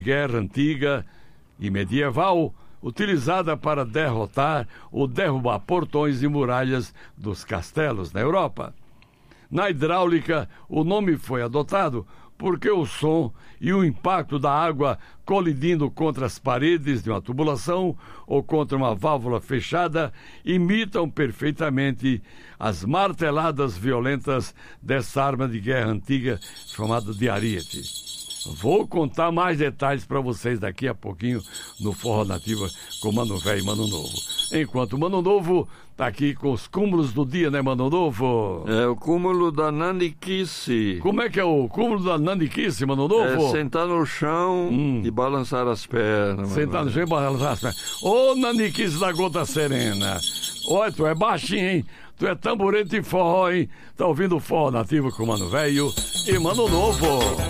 guerra antiga e medieval, utilizada para derrotar ou derrubar portões e muralhas dos castelos na Europa. Na hidráulica, o nome foi adotado porque o som e o impacto da água colidindo contra as paredes de uma tubulação ou contra uma válvula fechada imitam perfeitamente as marteladas violentas dessa arma de guerra antiga chamada de ariete. Vou contar mais detalhes para vocês daqui a pouquinho no Forró Nativa com Mano Velho e Mano Novo. Enquanto o Mano Novo tá aqui com os cúmulos do dia, né, Mano Novo? É o cúmulo da naniquice. Como é que é o cúmulo da naniquice, Mano Novo? É sentar no chão e balançar as pernas. Sentar no chão e balançar as pernas. Ô, naniquice da gota serena. Olha, tu é baixinho, hein? Tu é tamborete e forró, hein? Tá ouvindo o Forró Nativo com Mano Velho e Mano Novo.